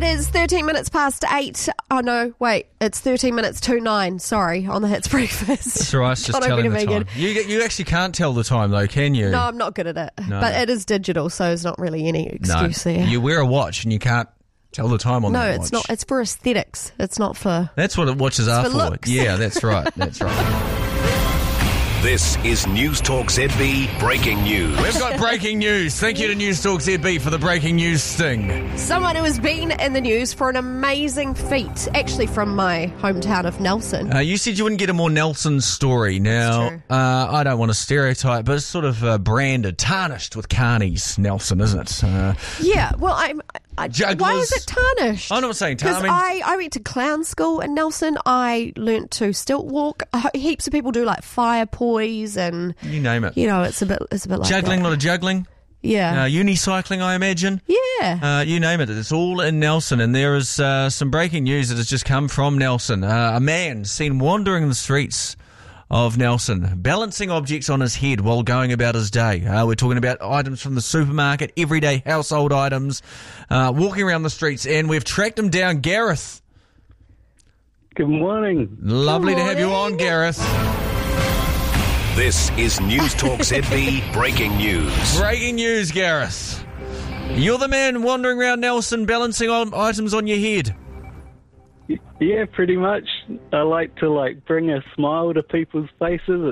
is 13 minutes past 8. Oh, no, wait. It's 13 minutes to 9. Sorry, on the Hits Breakfast. That's all right. It's just telling the time. You actually can't tell the time, though, can you? No, I'm not good at it. No. But it is digital, so there's not really any excuse there. You wear a watch and you can't tell the time on that watch. No, it's not. It's for aesthetics. It's not for... That's what watches are for. Looks. Yeah, that's right. That's right. This is News Talk ZB Breaking News. We've got breaking news. Thank you to News Talk ZB for the breaking news sting. Someone who has been in the news for an amazing feat, actually from my hometown of Nelson. You said you wouldn't get a more Nelson story. Now, I don't want to stereotype, but it's sort of branded, tarnished with carnies, Nelson, isn't it? Yeah, well, Jugglers. why is it tarnished? I'm not saying Because I went to clown school in Nelson. I learnt to stilt walk. Heaps of people do like fire poise and... You name it. You know, it's a bit like juggling, that. a lot of juggling. Yeah. Unicycling, I imagine. Yeah. You name it. It's all in Nelson. And there is some breaking news that has just come from Nelson. A man seen wandering the streets of Nelson, balancing objects on his head while going about his day. We're talking about items from the supermarket, everyday household items, walking around the streets, and we've tracked him down. Gareth. Good morning. Lovely to have you on, Gareth. This is News Talk ZB Breaking News. Breaking news, Gareth. You're the man wandering around Nelson, balancing items on your head. Yeah, pretty much. I like to bring a smile to people's faces.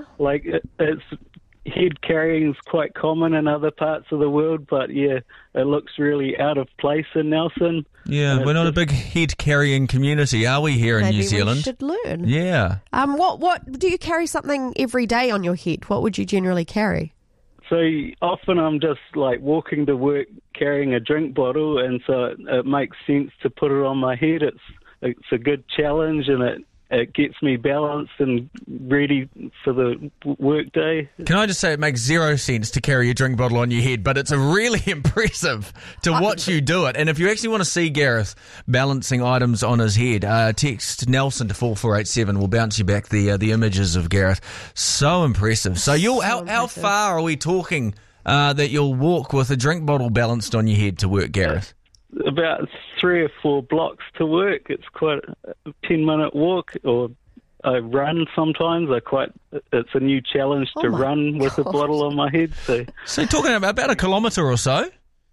It's head carrying is quite common in other parts of the world, but yeah, it looks really out of place in Nelson. Yeah, we're not a big head carrying community, are we, here in New Zealand? We should learn. Yeah. What do you carry something every day on your head? What would you generally carry? So often I'm just walking to work carrying a drink bottle, and so it makes sense to put it on my head. It's a good challenge, and it gets me balanced and ready for the work day. Can I just say it makes zero sense to carry a drink bottle on your head, but it's really impressive to watch you do it. And if you actually want to see Gareth balancing items on his head, text Nelson to 4487. We'll bounce you back the images of Gareth. So impressive. So how far are we talking that you'll walk with a drink bottle balanced on your head to work, Gareth? About 3 or 4 blocks to work. It's quite a 10-minute walk, or I run sometimes. It's a new challenge to run with a bottle on my head. So you're talking about a kilometre or so?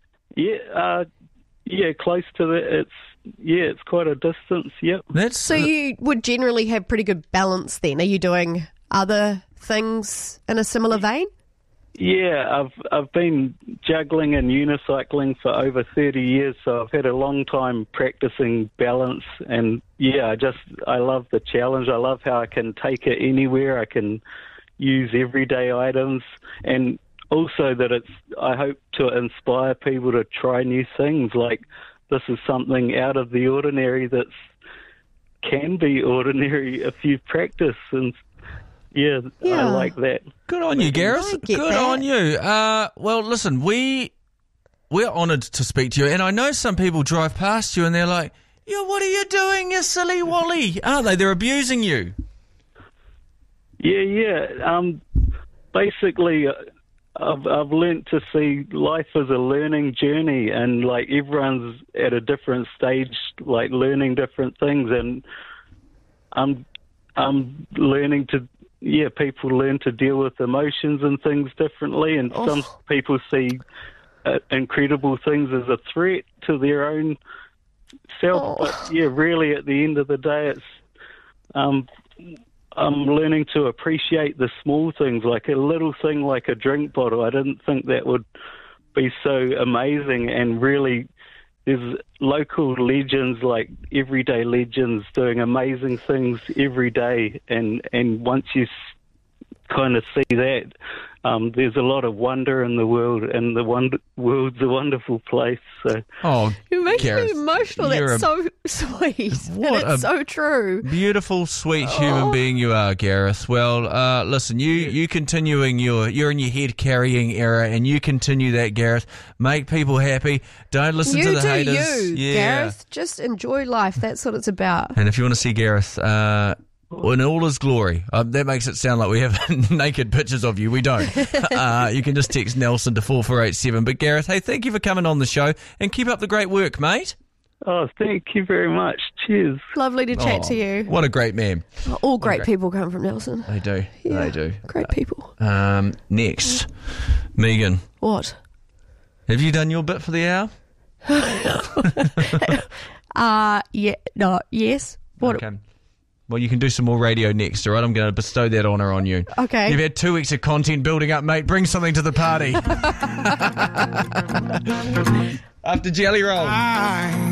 Yeah, close to that. It's quite a distance. Yep. So you would generally have pretty good balance then. Are you doing other things in a similar vein? Yeah, I've been juggling and unicycling for over 30 years, so I've had a long time practicing balance, and yeah, I love the challenge. I love how I can take it anywhere. I can use everyday items, and also that I hope to inspire people to try new things. Like, this is something out of the ordinary that can be ordinary if you practice, and yeah, I like that. Good on you, Gareth. Good on you. Well, listen, we're honoured to speak to you, and I know some people drive past you and they're like, "Yeah, what are you doing, you silly Wally?" Aren't they? They're abusing you. Yeah. Basically, I've learnt to see life as a learning journey, and everyone's at a different stage, learning different things, and I'm learning to. Yeah, people learn to deal with emotions and things differently, and some people see incredible things as a threat to their own self. But yeah, really, at the end of the day, it's I'm learning to appreciate the small things, like a little thing like a drink bottle. I didn't think that would be so amazing, and really, there's local legends, everyday legends, doing amazing things every day. And once you kind of see that, there's a lot of wonder in the world, and the world's a wonderful place. So, you make Gareth, me emotional. That's so sweet. It's so true. Beautiful, sweet human being you are, Gareth. Well, listen, you continuing you're in your head carrying era, and you continue that, Gareth. Make people happy. Don't listen to the haters. Gareth. Just enjoy life. That's what it's about. And if you want to see Gareth in all his glory, that makes it sound like we have naked pictures of you. We don't. You can just text Nelson to 4487. But Gareth, hey, thank you for coming on the show, and keep up the great work, mate. Oh, thank you very much. Cheers. Lovely to chat to you. What a great man. All great people come from Nelson. They do. Yeah, They do. Great people. Next, Megan, What? have you done your bit for the hour? Yes. What? Okay. Well, you can do some more radio next, all right? I'm going to bestow that honour on you. Okay. You've had 2 weeks of content building up, mate. Bring something to the party. After Jelly Roll.